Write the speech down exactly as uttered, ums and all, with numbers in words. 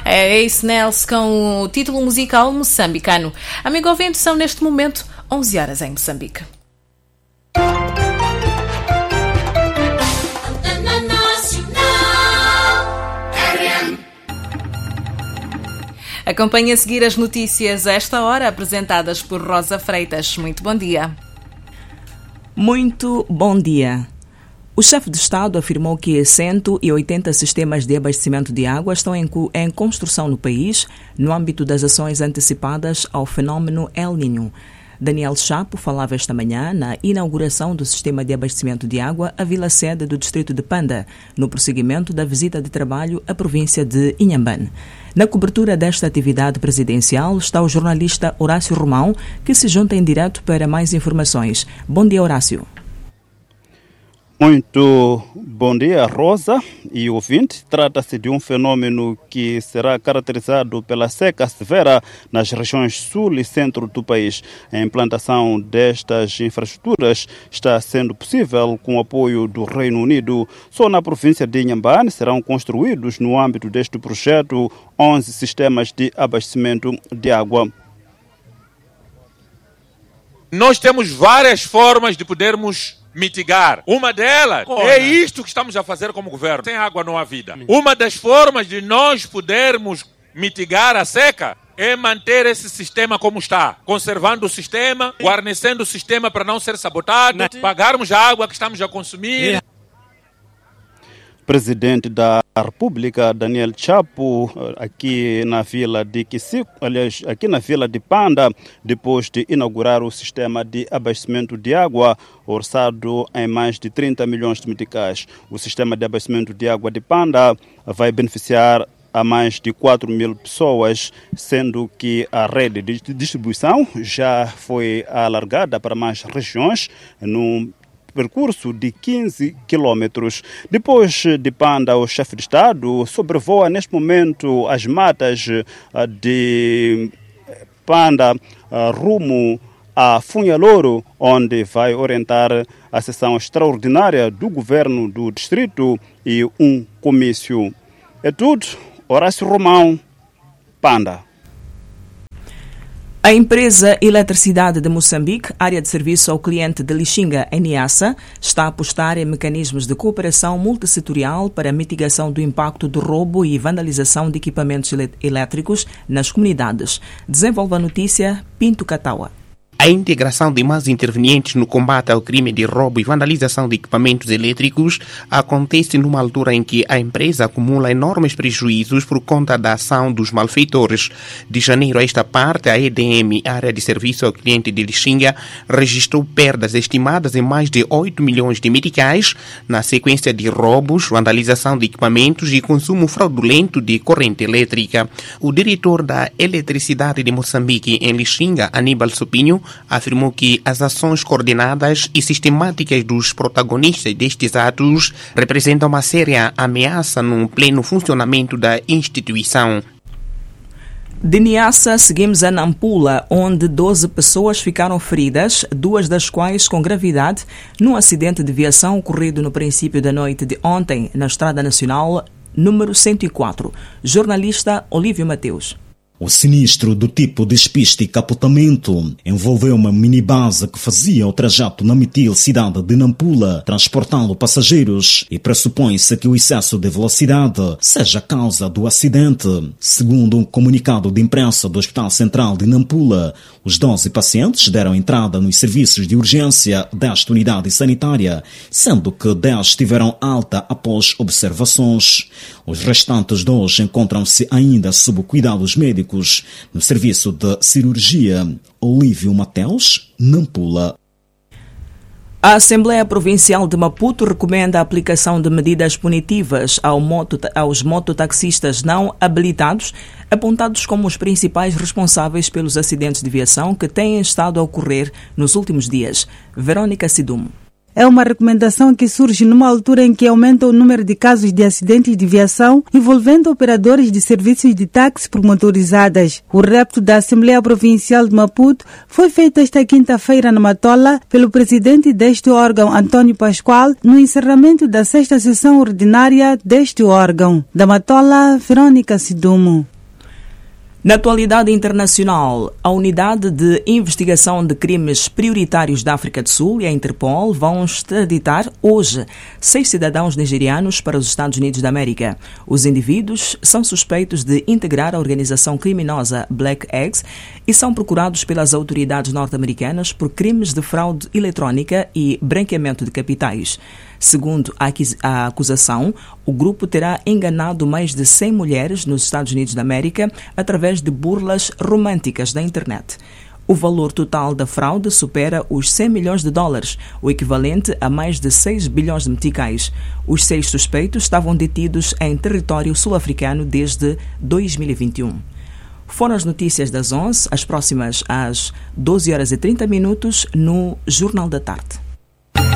É Ace Nels com o título musical moçambicano. Amigo ouvinte, são neste momento onze horas em Moçambique. Acompanhe a seguir as notícias a esta hora, apresentadas por Rosa Freitas. Muito bom dia. Muito bom dia. O chefe de Estado afirmou que cento e oitenta sistemas de abastecimento de água estão em, em construção no país, no âmbito das ações antecipadas ao fenómeno El Niño. Daniel Chapo falava esta manhã na inauguração do sistema de abastecimento de água à vila-sede do distrito de Panda, no prosseguimento da visita de trabalho à província de Inhambane. Na cobertura desta atividade presidencial está o jornalista Horácio Romão, que se junta em direto para mais informações. Bom dia, Horácio. Muito bom dia, Rosa e ouvinte. Trata-se de um fenômeno que será caracterizado pela seca severa nas regiões sul e centro do país. A implantação destas infraestruturas está sendo possível com o apoio do Reino Unido. Só na província de Inhambane serão construídos, no âmbito deste projeto, onze sistemas de abastecimento de água. Nós temos várias formas de podermos mitigar. Uma delas Corna. é isto que estamos a fazer como governo. Sem água não há vida. Uma das formas de nós podermos mitigar a seca é manter esse sistema como está, conservando o sistema, guarnecendo o sistema para não ser sabotado, não. pagarmos a água que estamos a consumir. É. Presidente da República, Daniel Chapo, aqui na vila de Kisico, aliás, aqui na vila de Panda, depois de inaugurar o sistema de abastecimento de água, orçado em mais de trinta milhões de meticais. O sistema de abastecimento de água de Panda vai beneficiar a mais de quatro mil pessoas, sendo que a rede de distribuição já foi alargada para mais regiões, no percurso de quinze quilômetros. Depois de Panda, o chefe de Estado sobrevoa neste momento as matas de Panda rumo a Funhaloro, onde vai orientar a sessão extraordinária do governo do distrito e um comício. É tudo. Horácio Romão, Panda. A empresa Eletricidade de Moçambique, área de serviço ao cliente de Lixinga, Niassa, está a apostar em mecanismos de cooperação multissetorial para a mitigação do impacto do roubo e vandalização de equipamentos elétricos nas comunidades. Desenvolve a notícia Pinto Cataua. A integração de mais intervenientes no combate ao crime de roubo e vandalização de equipamentos elétricos acontece numa altura em que a empresa acumula enormes prejuízos por conta da ação dos malfeitores. De janeiro a esta parte, a E D M, área de serviço ao cliente de Lixinga, registrou perdas estimadas em mais de oito milhões de meticais na sequência de roubos, vandalização de equipamentos e consumo fraudulento de corrente elétrica. O diretor da Eletricidade de Moçambique em Lixinga, Aníbal Sopinho, afirmou que as ações coordenadas e sistemáticas dos protagonistas destes atos representam uma séria ameaça no pleno funcionamento da instituição. De Niassa, seguimos a Nampula, onde doze pessoas ficaram feridas, duas das quais com gravidade, num acidente de viação ocorrido no princípio da noite de ontem, na Estrada Nacional número cento e quatro. Jornalista Olívio Mateus. O sinistro do tipo despiste e capotamento envolveu uma minibase que fazia o trajeto na Mitil, cidade de Nampula, transportando passageiros, e pressupõe-se que o excesso de velocidade seja a causa do acidente. Segundo um comunicado de imprensa do Hospital Central de Nampula, os doze pacientes deram entrada nos serviços de urgência desta unidade sanitária, sendo que dez tiveram alta após observações. Os restantes dois encontram-se ainda sob cuidados médicos no serviço de cirurgia. Olívio Mateus, Nampula. A Assembleia Provincial de Maputo recomenda a aplicação de medidas punitivas ao moto, aos mototaxistas não habilitados, apontados como os principais responsáveis pelos acidentes de viação que têm estado a ocorrer nos últimos dias. Verônica Sidumo. É uma recomendação que surge numa altura em que aumenta o número de casos de acidentes de viação envolvendo operadores de serviços de táxi por motorizadas. O repto da Assembleia Provincial de Maputo foi feito esta quinta-feira na Matola pelo presidente deste órgão, Antônio Pascoal, no encerramento da sexta sessão ordinária deste órgão. Da Matola, Verônica Sidumo. Na atualidade internacional, a Unidade de Investigação de Crimes Prioritários da África do Sul e a Interpol vão extraditar hoje seis cidadãos nigerianos para os Estados Unidos da América. Os indivíduos são suspeitos de integrar a organização criminosa Black Eggs e são procurados pelas autoridades norte-americanas por crimes de fraude eletrónica e branqueamento de capitais. Segundo a acusação, o grupo terá enganado mais de cem mulheres nos Estados Unidos da América através de burlas românticas da internet. O valor total da fraude supera os cem milhões de dólares, o equivalente a mais de seis bilhões de meticais. Os seis suspeitos estavam detidos em território sul-africano desde dois mil e vinte e um. Foram as notícias das onze, as próximas às doze horas e trinta minutos no Jornal da Tarde.